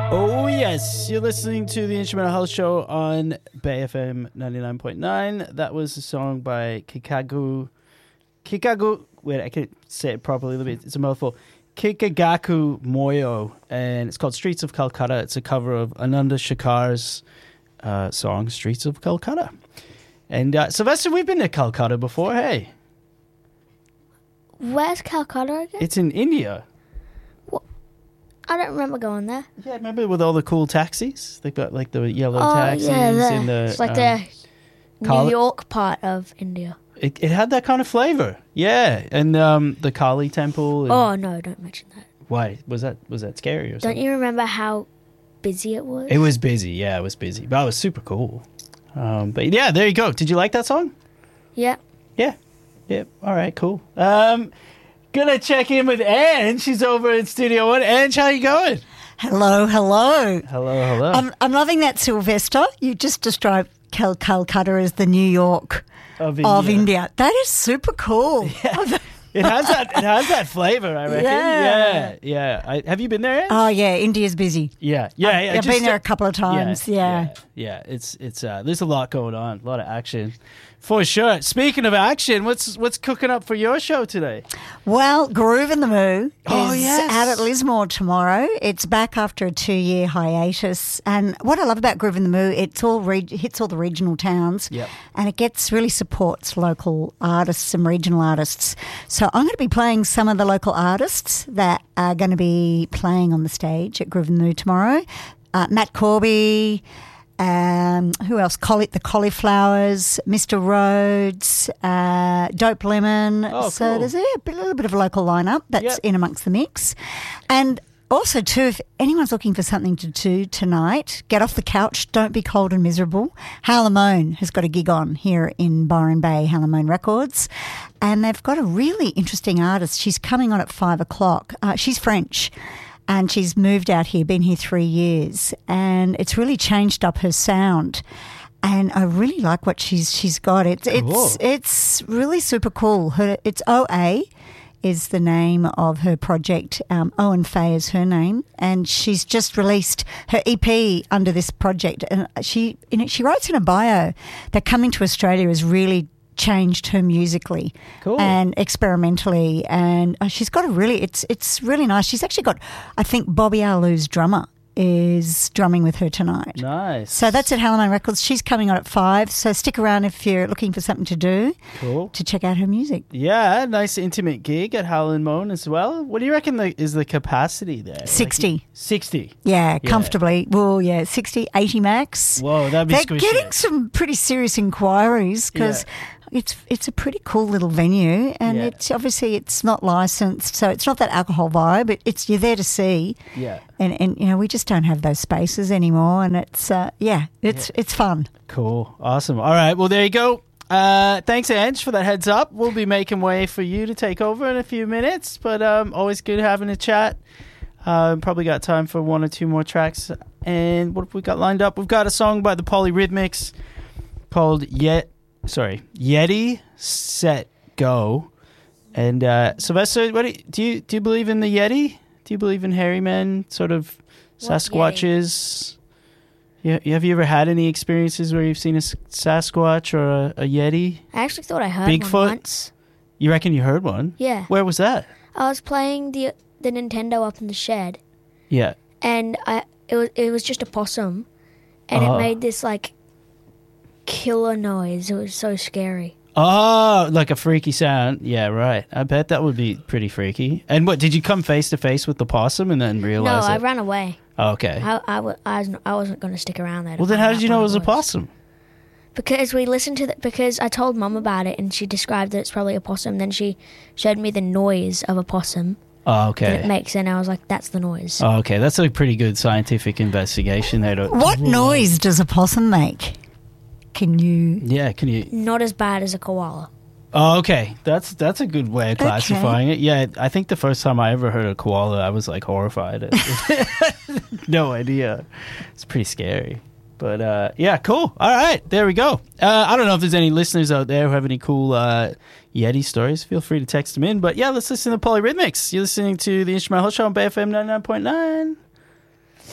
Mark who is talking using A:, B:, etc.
A: Oh, yes. You're listening to the Instrumental Health Show on Bay FM 99.9. That was a song by Kikagu. Wait, I can't say it properly. It's a mouthful. Kikagaku Moyo. And it's called Streets of Calcutta. It's a cover of Ananda Shakar's song, Streets of Calcutta. And Sylvester, we've been to Calcutta before. Hey.
B: Where's Calcutta again?
A: It's in India.
B: I don't remember going there.
A: Yeah, remember with all the cool taxis? They've got like the yellow taxis.
B: Yeah,
A: in the,
B: it's like the New York part of India.
A: It had that kind of flavor. Yeah, and the Kali temple. And
B: oh, no, don't mention that.
A: why? Was that scary or something?
B: Don't you remember how busy it was?
A: It was busy. Yeah, it was busy. But it was super cool. But yeah, there you go. Did you like that song?
B: Yeah.
A: Yeah. Yeah. All right, cool. Gonna check in with Ange. She's over in Studio One. Ange, how you going?
C: Hello.
A: Hello.
C: I'm loving that, Sylvester. You just described Calcutta as the New York of India. That is super cool.
A: Yeah. It has that flavor, I reckon. Yeah. Have you been there, Ange?
C: Oh yeah, India's busy.
A: Yeah.
C: I've been there a couple of times. Yeah.
A: It's there's a lot going on, a lot of action. For sure. Speaking of action, what's cooking up for your show today?
C: Well, Groove in the Moo is
A: yes.
C: out at Lismore tomorrow. It's back after a 2-year hiatus. And what I love about Groove in the Moo, hits all the regional towns.
A: Yep.
C: And it really supports local artists and regional artists. So I'm going to be playing some of the local artists that are going to be playing on the stage at Groove in the Moo tomorrow. Matt Corby. Who else? The Cauliflowers, Mr. Rhodes, Dope Lemon.
A: Oh,
C: so
A: cool.
C: there's a little bit of a local lineup that's in amongst the mix. And also, too, if anyone's looking for something to do tonight, get off the couch, don't be cold and miserable. Halamone has got a gig on here in Byron Bay, Halamone Records. And they've got a really interesting artist. She's coming on at 5 o'clock. She's French. And she's moved out here, been here 3 years, and it's really changed up her sound. And I really like what she's got. It's really super cool. It's OA is the name of her project. Owen Faye is her name, and she's just released her EP under this project. And she writes in a bio that coming to Australia has really changed her musically and experimentally, and she's got it's really nice. She's actually got, I think, Bobby Alou's drummer is drumming with her tonight.
A: Nice.
C: So that's at Halamone Records. She's coming on at 5, so stick around if you're looking for something to do.
A: Cool.
C: To check out her music.
A: Yeah, nice intimate gig at Halamone as well. What do you reckon is the capacity there?
C: 60.
A: 60?
C: Yeah, comfortably. Well, yeah, 60, 80 max.
A: Whoa, that'd be
C: They're
A: squishy.
C: getting some pretty serious inquiries because it's a pretty cool little venue, and it's not licensed, so it's not that alcohol vibe. You're there to see.
A: Yeah.
C: And we just don't have those spaces anymore, and it's fun.
A: Cool. Awesome. All right. Well, there you go. Thanks, Ange, for that heads up. We'll be making way for you to take over in a few minutes, but always good having a chat. Probably got time for 1 or 2 more tracks. And what have we got lined up? We've got a song by the Polyrhythmics called Yeti Set Go. And Sylvester, do you believe in the Yeti? Do you believe in hairy men, sort of Sasquatches? Have you ever had any experiences where you've seen a Sasquatch or a Yeti?
B: I actually thought I heard
A: Bigfoot?
B: one once.
A: You reckon you heard one?
B: Yeah.
A: Where was that?
B: I was playing the Nintendo up in the shed.
A: Yeah.
B: And it was just a possum, and it made this like killer noise. It was so scary.
A: Oh, like a freaky sound. Yeah, right. I bet that would be pretty freaky. And what, did you come face to face with the possum and then realize
B: No, I ran away.
A: Oh, okay.
B: I wasn't going to stick around there.
A: Well, then how did you know it was a possum?
B: Because we listened to because I told Mum about it, and she described that it's probably a possum. Then she showed me the noise of a possum.
A: Oh, okay.
B: That it makes, and I was like, that's the noise.
A: Oh, okay. That's a pretty good scientific investigation there.
C: What noise does a possum make? Can you...
B: Not as bad as a koala.
A: Oh, okay. That's a good way of classifying it. Yeah, I think the first time I ever heard a koala, I was like horrified. No idea. It's pretty scary. But yeah, cool. All right, there we go. I don't know if there's any listeners out there who have any cool Yeti stories. Feel free to text them in. But yeah, let's listen to Polyrhythmics. You're listening to the Instrumental Show on Bay FM 99.9.